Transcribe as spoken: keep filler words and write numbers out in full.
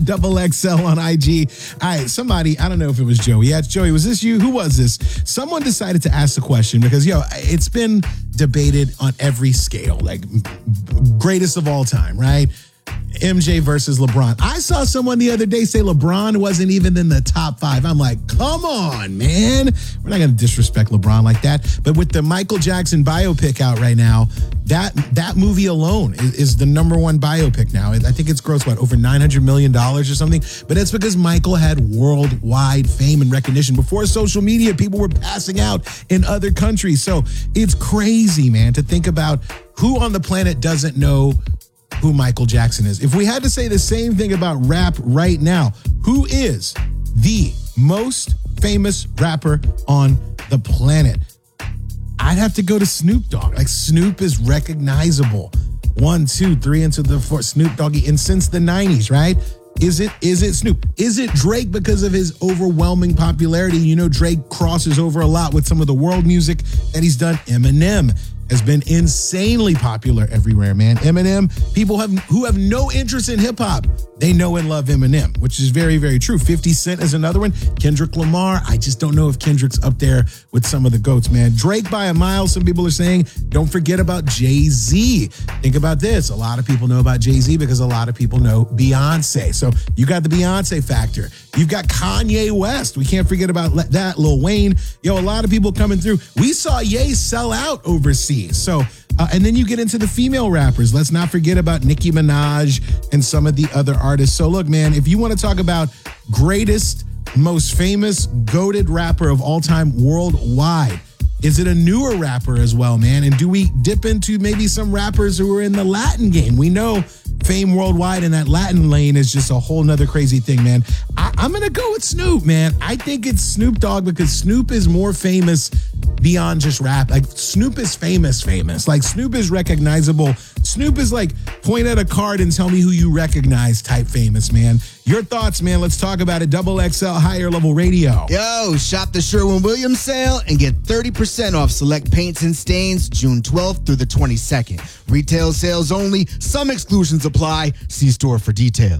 Double X L on I G. All right, somebody, I don't know if it was Joey. Yeah, it's Joey. Was this you? Who was this? Someone decided to ask the question because, yo, it's been debated on every scale, like greatest of all time, right? M J versus LeBron. I saw someone the other day say LeBron wasn't even in the top five. I'm like, come on, man. We're not going to disrespect LeBron like that. But with the Michael Jackson biopic out right now, that that movie alone is, is the number one biopic now. I think it's grossed, what, over nine hundred million dollars or something? But that's because Michael had worldwide fame and recognition. Before social media, people were passing out in other countries. So it's crazy, man, to think about who on the planet doesn't know who Michael Jackson is. If we had to say the same thing about rap right now, who is the most famous rapper on the planet? I'd have to go to Snoop Dogg. Like, Snoop is recognizable. One, two, three into the four. Snoop Doggy. And since the nineties, right? Is it is it Snoop? Is it Drake because of his overwhelming popularity? You know, Drake crosses over a lot with some of the world music that he's done. Eminem has been insanely popular everywhere, man. Eminem, people have who have no interest in hip hop, they know and love Eminem, which is very, very true. fifty Cent is another one. Kendrick Lamar, I just don't know if Kendrick's up there with some of the GOATs, man. Drake by a mile, some people are saying. Don't forget about Jay-Z. Think about this. A lot of people know about Jay-Z because a lot of people know Beyonce. So you got the Beyonce factor. You've got Kanye West. We can't forget about that. Lil Wayne. Yo, a lot of people coming through. We saw Ye sell out overseas. So, uh, and then you get into the female rappers. Let's not forget about Nicki Minaj and some of the other artists. So look, man, if you want to talk about greatest, most famous, goated rapper of all time worldwide, is it a newer rapper as well, man? And do we dip into maybe some rappers who are in the Latin game? We know fame worldwide in that Latin lane is just a whole nother crazy thing, man. I, I'm going to go with Snoop, man. I think it's Snoop Dogg because Snoop is more famous beyond just rap. Like, Snoop is famous, famous. Like, Snoop is recognizable. Snoop is like, point at a card and tell me who you recognize type famous, man. Your thoughts, man. Let's talk about it. Double X L Higher Level Radio. Yo, shop the Sherwin-Williams sale and get thirty percent off select paints and stains June twelfth through the twenty-second. Retail sales only. Some exclusions apply. See store for details.